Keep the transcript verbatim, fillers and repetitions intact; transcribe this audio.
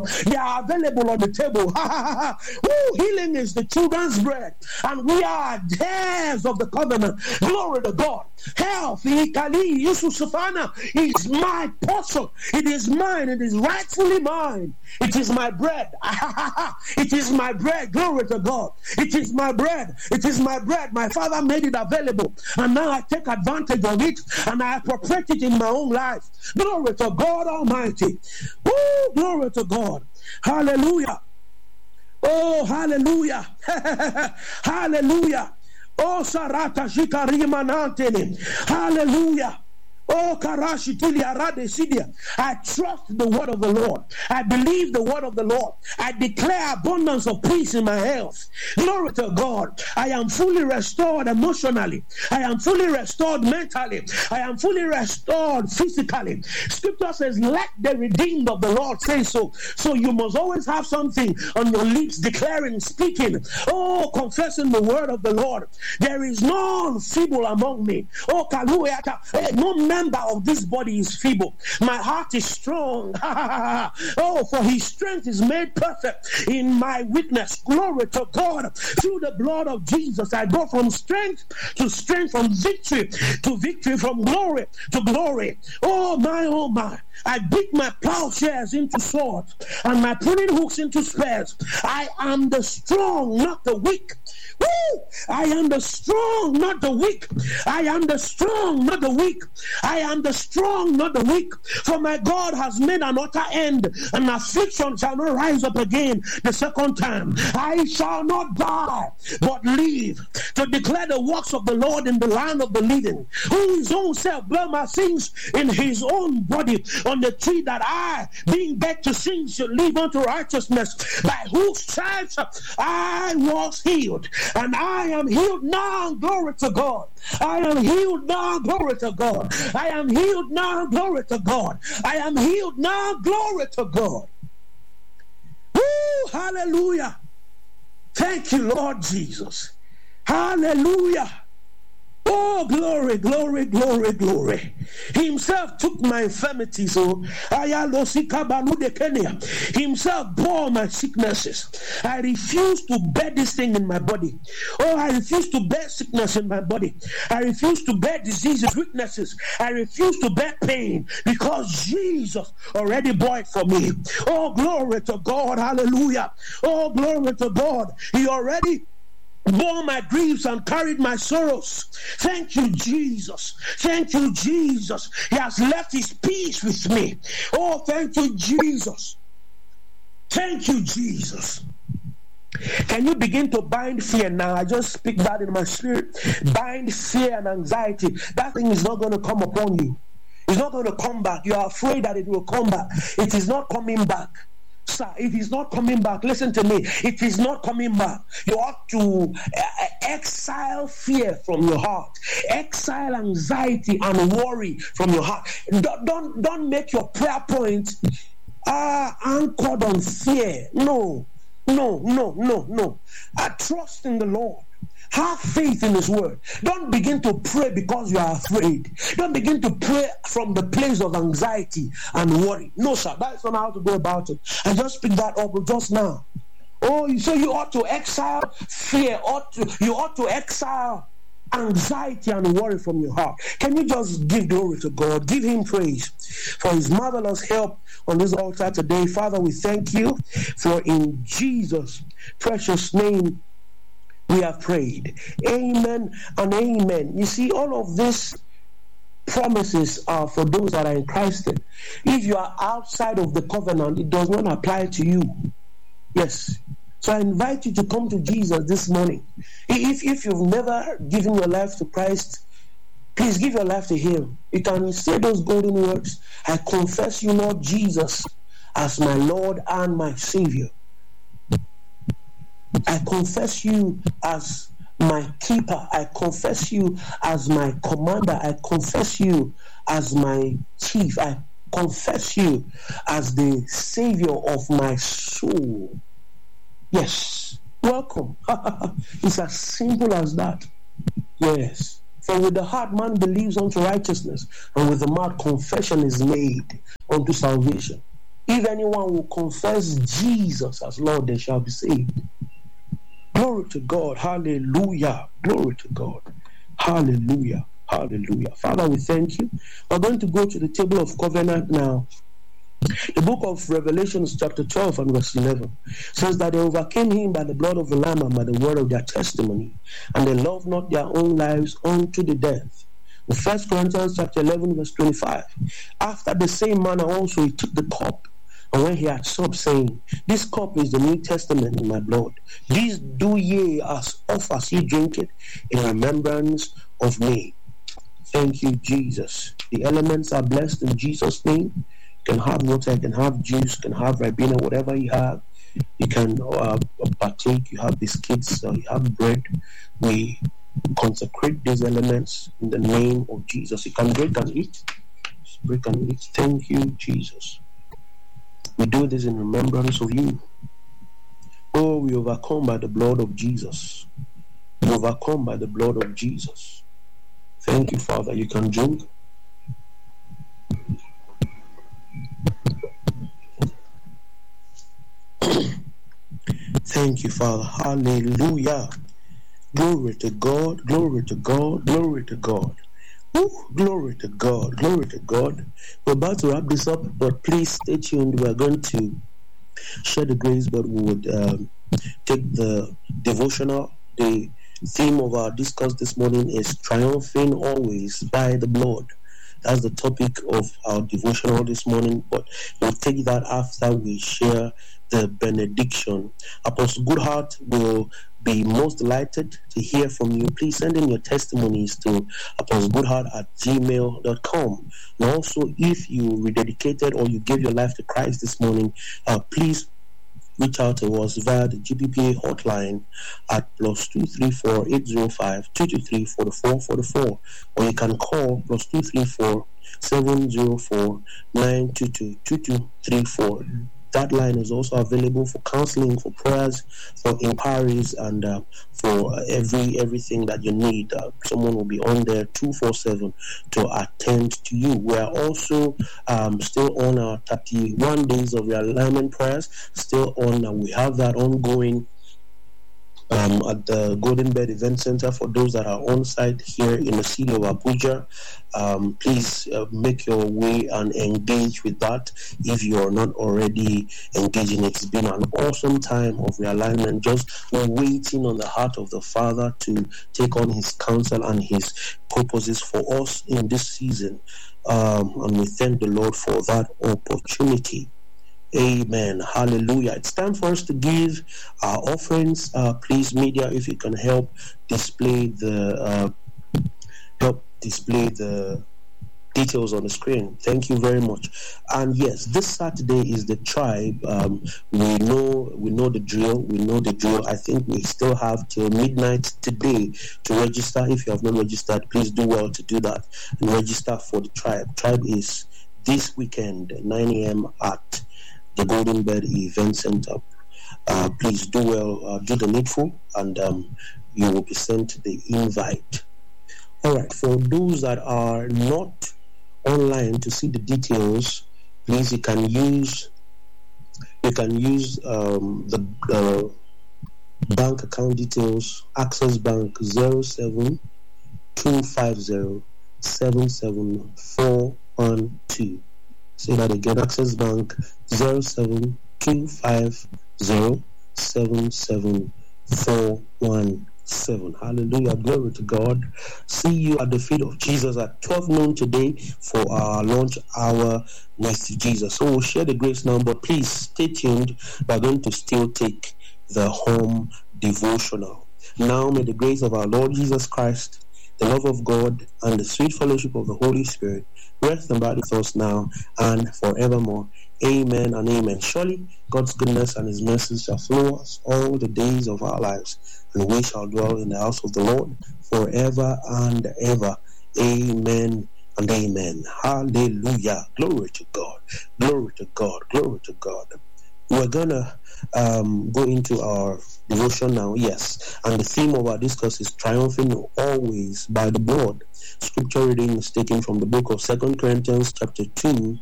They are available on the table. Ooh, healing is the children's bread, and we are heirs of the covenant. Glory to God. Health is my portion. It is mine. It is rightfully mine. It is my bread. It is my bread. Glory to God. It is my bread. It is my bread. My Father made it available, and now I take advantage of it and I appropriate it in my own life. Glory to God Almighty. Oh, glory to God. Hallelujah. Oh, hallelujah. Hallelujah. Oh, Sarata Shikarima Nantene. Hallelujah. Oh, Karashi Tilia Rade Sidia. I trust the word of the Lord. I believe the word of the Lord. I declare abundance of peace in my health. Glory to God. I am fully restored emotionally. I am fully restored mentally. I am fully restored physically. Scripture says, let the redeemed of the Lord say so. So you must always have something on your lips, declaring, speaking, oh, confessing the word of the Lord. There is none feeble among me. Oh, Kalueta, no member of this body is feeble. My heart is strong. Oh, for his strength is made perfect in my weakness. Glory to God. Through the blood of Jesus, I go from strength to strength, from victory to victory, from glory to glory. Oh my, oh my. I beat my plowshares into swords and my pruning hooks into spears. I am the strong, not the weak. Woo! I am the strong, not the weak. I am the strong, not the weak. I am the strong, not the weak. For my God has made an utter end, and affliction shall not rise up again the second time. I shall not die, but live to declare the works of the Lord in the land of the living. Who his own self bare my sins in his own body on the tree, that I, being dead to sin, should live unto righteousness, by whose stripes I was healed. And I am healed now, glory to God. I am healed now, glory to God. I am healed now, glory to God. I am healed now, glory to God. Woo, hallelujah. Thank you, Lord Jesus. Hallelujah. Oh, glory, glory, glory, glory. He himself took my infirmities. So himself bore my sicknesses. I refuse to bear this thing in my body. Oh, I refuse to bear sickness in my body. I refuse to bear diseases, weaknesses. I refuse to bear pain, because Jesus already bore it for me. Oh, glory to God. Hallelujah. Oh, glory to God. He already bore my griefs and carried my sorrows. Thank you, Jesus. Thank you, Jesus. He has left his peace with me. Oh, thank you, Jesus. Thank you, Jesus. Can you begin to bind fear now? I just speak that in my spirit. Bind fear and anxiety. That thing is not going to come upon you. It's not going to come back. You are afraid that it will come back. It is not coming back. Sir, it is not coming back. Listen to me. It is not coming back. You ought to uh, exile fear from your heart. Exile anxiety and worry from your heart. Don't, don't, don't make your prayer point uh, anchored on fear. No, no, no, no, no. I trust in the Lord. Have faith in his word. Don't begin to pray because you are afraid. Don't begin to pray from the place of anxiety and worry. No, sir, that's not how to go about it. I just picked that up just now. Oh, so you ought to exile fear. Ought to, you ought to exile anxiety and worry from your heart. Can you just give glory to God? Give him praise for his marvelous help on this altar today. Father, we thank you, for in Jesus' precious name we have prayed. Amen and amen. You see, all of these promises are for those that are in Christ. If you are outside of the covenant, it does not apply to you. Yes. So I invite you to come to Jesus this morning. If, if you've never given your life to Christ, please give your life to him. You can say those golden words. I confess you, Lord Jesus, as my Lord and my Savior. I confess you as my keeper. I confess you as my commander. I confess you as my chief. I confess you as the savior of my soul. Yes. Welcome. It's as simple as that. Yes. For with the heart man believes unto righteousness, and with the mouth confession is made unto salvation. If anyone will confess Jesus as Lord, they shall be saved. Glory to God. Hallelujah. Glory to God. Hallelujah. Hallelujah. Father, we thank you. We're going to go to the table of covenant now. The book of Revelation, chapter twelve and verse eleven, says that they overcame him by the blood of the Lamb and by the word of their testimony, and they loved not their own lives unto the death. In First Corinthians chapter eleven, verse twenty-five, after the same manner also he took the cup, and when he had supped, saying, this cup is the New Testament in my blood. This do ye as oft as ye drink it in remembrance of me. Thank you, Jesus. The elements are blessed in Jesus' name. You can have water, you can have juice, you can have Ribena, whatever you have. You can uh, partake, you have biscuits, uh, you have bread. We consecrate these elements in the name of Jesus. You can break and eat. Just break and eat. Thank you, Jesus. We do this in remembrance of you. Oh, we overcome by the blood of Jesus. We overcome by the blood of Jesus. Thank you, Father. You can drink. Thank you, Father. Hallelujah. Glory to God. Glory to God. Glory to God. Ooh, glory to God. Glory to God. We're about to wrap this up, but please stay tuned. We're going to share the grace, but we would um, take the devotional. The theme of our discourse this morning is triumphing always by the blood. That's the topic of our devotional this morning, but we'll take that after we share the benediction. Apostle Goodheart will be most delighted to hear from you. Please send in your testimonies to apostle goodheart at gmail dot com. And also, if you rededicated or you gave your life to Christ this morning, uh, please reach out to us via the G P P A hotline at plus two three four eight zero five two two three four four four four, or you can call plus two three four seven zero four nine two two two two three four. That line is also available for counseling, for prayers, for inquiries, and uh, for uh, every everything that you need. Uh, someone will be on there two four seven to attend to you. We are also um, still on our thirty-one days of realignment prayers. Still on. Uh, we have that ongoing um, at the Golden Bed Event Center for those that are on site here in the city of Abuja. Um, please uh, make your way and engage with that if you are not already engaging. It's been an awesome time of realignment, just waiting on the heart of the Father to take on his counsel and his purposes for us in this season. Um, and we thank the Lord for that opportunity. Amen. Hallelujah. It's time for us to give our offerings. Uh, please, media, if you can help display the uh, help display the details on the screen. Thank you very much. And yes, this Saturday is the tribe. Um, we know we know the drill. We know the drill. I think we still have till midnight today to register. If you have not registered, please do well to do that and register for the tribe. Tribe is this weekend, nine a.m. at the Golden Bed Event Center. Uh, please do well, uh, do the needful, and um, you will be sent the invite. All right, for those that are not online to see the details, please you can use you can use um, the uh, bank account details. Access Bank zero seven two five zero seven seven four one two. Say that again. Access Bank zero seven two five zero seven seven four one seven. Hallelujah. Glory to God. See you at the feet of Jesus at twelve noon today for our launch hour next to Jesus. So we'll share the grace now, but please stay tuned. We're going to still take the home devotional. Now may the grace of our Lord Jesus Christ, the love of God, and the sweet fellowship of the Holy Spirit rest and abide with us now and forevermore. Amen and amen. Surely God's goodness and his mercy shall follow us all the days of our lives, and we shall dwell in the house of the Lord forever and ever. Amen and amen. Hallelujah. Glory to God. Glory to God. Glory to God. We're gonna um, go into our devotion now. Yes, and the theme of our discourse is triumphing always by the blood. Scripture reading is taken from the book of Second Corinthians chapter two